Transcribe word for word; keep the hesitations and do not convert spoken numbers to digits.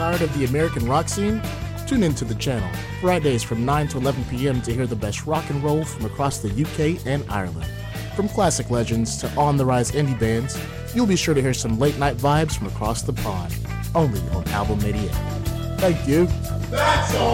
tired of the American rock scene? Tune into the channel, Fridays from nine to eleven p.m. to hear the best rock and roll from across the U K and Ireland. From classic legends to on-the-rise indie bands, you'll be sure to hear some late-night vibes from across the pond, only on Album eighty-eight. Thank you. That's all.